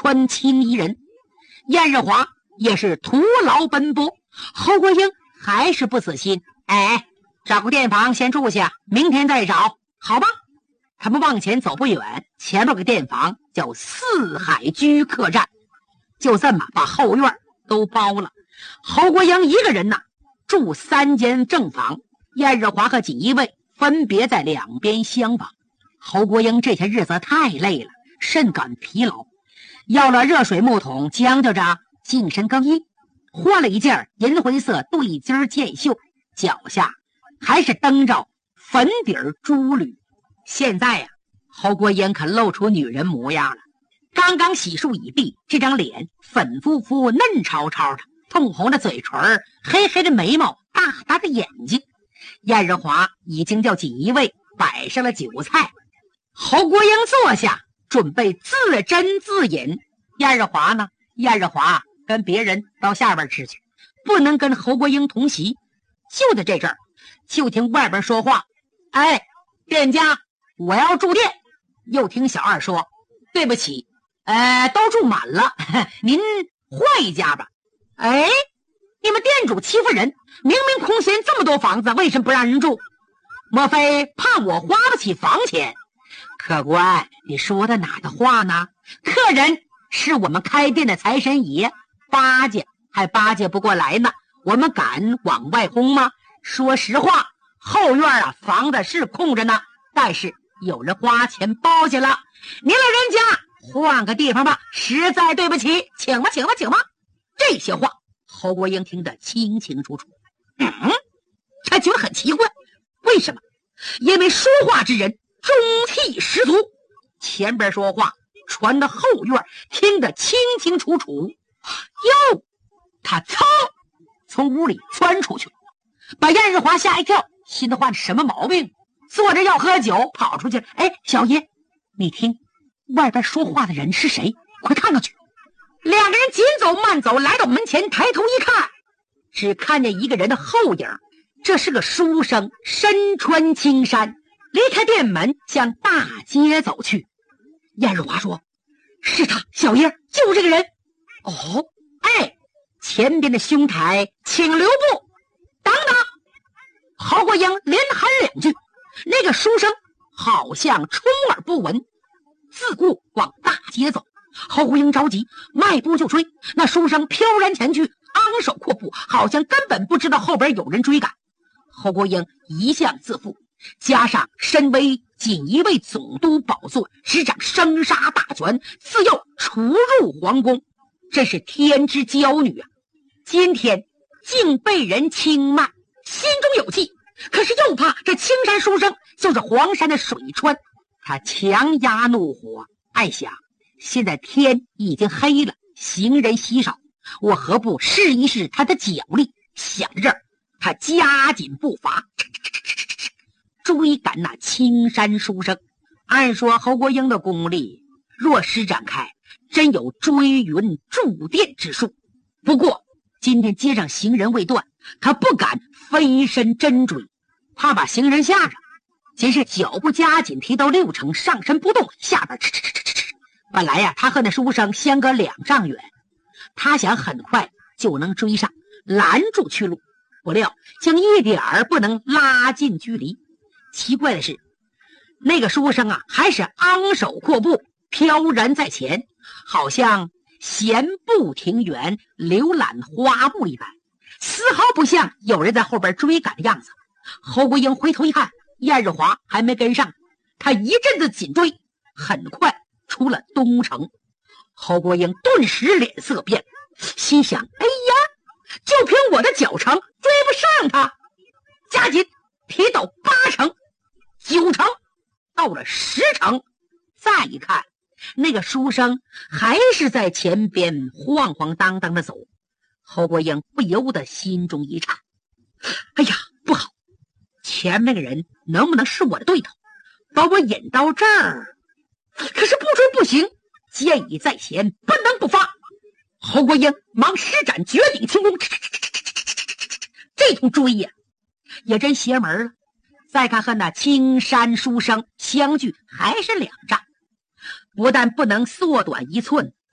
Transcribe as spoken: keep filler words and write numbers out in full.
穿青衣人。燕日华也是徒劳奔波，侯国英还是不死心，哎，找个店房先住下，明天再找，好吧？他们往前走不远，前面个店房叫四海居客栈，就这么把后院都包了。侯国英一个人呢，住三间正房，燕日华和锦衣卫分别在两边厢房。侯国英这些日子太累了，甚感疲劳，要了热水木桶，将就着净身更衣，换了一件银灰色对襟箭袖，脚下还是蹬着粉底珠履。现在呀、啊，侯国英可露出女人模样了。刚刚洗漱已毕，这张脸粉乎乎嫩超超的，通红的嘴唇，黑黑的眉毛，大大的眼睛。燕日华已经叫锦衣卫摆上了酒菜，侯国英坐下准备自斟自饮。燕日华呢？燕日华跟别人到下边吃去，不能跟侯国英同席。就在这阵儿，就听外边说话：“哎，店家，我要住店。”又听小二说：“对不起，呃，都住满了，您换一家吧。”哎，你们店主欺负人，明明空闲这么多房子，为什么不让人住？莫非怕我花不起房钱？客官，你说的哪的话呢？客人是我们开店的财神爷，巴结还巴结不过来呢，我们敢往外轰吗？说实话，后院啊房子是空着呢，但是有人花钱包下了，您老人家换个地方吧，实在对不起，请吧请吧请吧。这些话侯国英听得清清楚楚，嗯，他觉得很奇怪，为什么？因为说话之人中气十足，前边说话传到后院听得清清楚楚。哟，他噌从屋里钻出去，把燕日华吓一跳，心里话什么毛病？坐着要喝酒，跑出去。哎，小爷，你听，外边说话的人是谁？快看看去。两个人紧走慢走来到门前，抬头一看，只看见一个人的后影，这是个书生，身穿青衫，离开店门向大街走去。燕日华说：“是他，小爷，就这个人。”哦，哎，前边的兄台请留步。等等，侯国英连喊两句，那个书生好像充耳不闻，自顾往大街走。侯国英着急，迈步就追，那书生飘然前去，昂首阔步，好像根本不知道后边有人追赶。侯国英一向自负，加上身为锦衣卫总督宝座，执掌生杀大权，自幼出入皇宫，真是天之骄女啊！今天竟被人轻慢，心中有气，可是又怕这青山书生就是黄山的水川，他强压怒火，暗想：现在天已经黑了，行人稀少，我何不试一试他的脚力？想着这儿，他加紧步伐，追赶那青山书生。按说侯国英的功力若施展开，真有追云驻电之术。不过今天街上行人未断，他不敢飞身真追，怕把行人吓着。先是脚步加紧，提到六成，上身不动，下边哧哧哧哧哧。本来呀、啊，他和那书生相隔两丈远，他想很快就能追上，拦住去路，不料竟一点儿不能拉近距离。奇怪的是，那个书生啊，还是昂首阔步，飘然在前，好像闲步庭园，浏览花木一般，丝毫不像有人在后边追赶的样子。侯国英回头一看，燕日华还没跟上，他一阵子紧追，很快出了东城。侯国英顿时脸色变，心想：哎呀，就凭我的脚程追不上他，加紧提到八成、九成，到了十成，再一看，那个书生还是在前边晃晃荡荡的走。侯国英不由得心中一颤，哎呀，不好，前面那个人能不能是我的对头，把我引到这儿？可是不追不行，箭已在前，不能不发。侯国英忙施展绝顶轻功，这通追呀，也真邪门了。再看和那青山书生相距还是两丈，不但不能缩短一寸，